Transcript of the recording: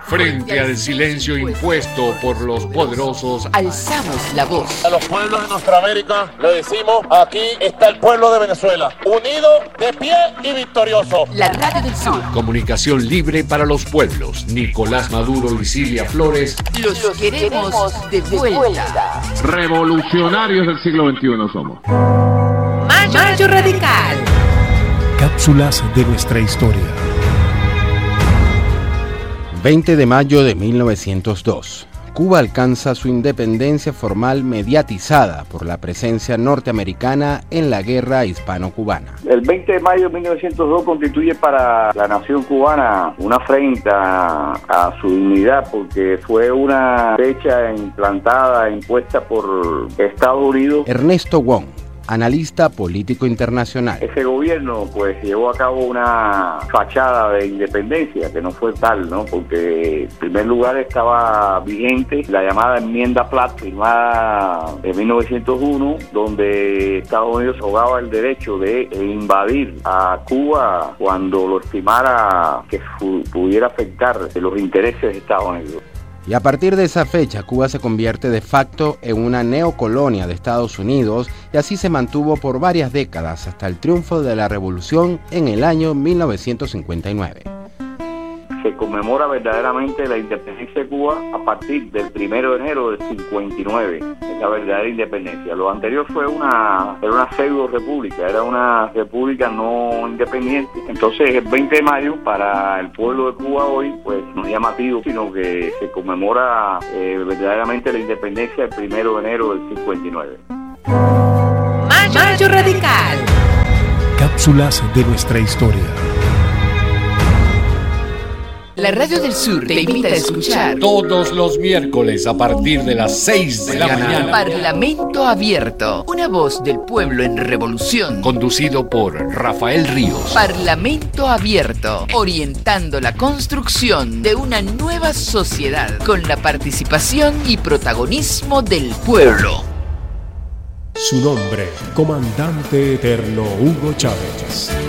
Frente al silencio impuesto por los poderosos, alzamos la voz. A los pueblos de nuestra América le decimos, aquí está el pueblo de Venezuela, unido, de pie y victorioso. La Radio del Sur. Comunicación libre para los pueblos. Nicolás Maduro y Silvia Flores. Los queremos de vuelta. Revolucionarios del siglo XXI somos. Mayo Radical. Cápsulas de nuestra historia. 20 de mayo de 1902. Cuba alcanza su independencia formal mediatizada por la presencia norteamericana en la guerra hispano-cubana. El 20 de mayo de 1902 constituye para la nación cubana una afrenta a su dignidad, porque fue una fecha impuesta por Estados Unidos. Ernesto Wong, analista político internacional. Ese gobierno pues llevó a cabo una fachada de independencia que no fue tal, ¿no? Porque en primer lugar estaba vigente la llamada enmienda Platt, firmada en 1901, donde Estados Unidos jugaba el derecho de invadir a Cuba cuando lo estimara que pudiera afectar los intereses de Estados Unidos. Y a partir de esa fecha, Cuba se convierte de facto en una neocolonia de Estados Unidos y así se mantuvo por varias décadas hasta el triunfo de la Revolución en el año 1959. Se conmemora verdaderamente la independencia de Cuba a partir del 1 de enero del 59, es la verdadera independencia. Lo anterior era una pseudo república, era una república no independiente. Entonces el 20 de mayo para el pueblo de Cuba hoy pues no es llamativo, sino que se conmemora verdaderamente la independencia el 1 de enero del 59. Mayo Radical. Cápsulas de nuestra historia. La Radio del Sur te invita a escuchar todos los miércoles a partir de las 6 de la mañana. Parlamento Abierto, una voz del pueblo en revolución. Conducido por Rafael Ríos. Parlamento Abierto, orientando la construcción de una nueva sociedad con la participación y protagonismo del pueblo. Su nombre, Comandante Eterno Hugo Chávez.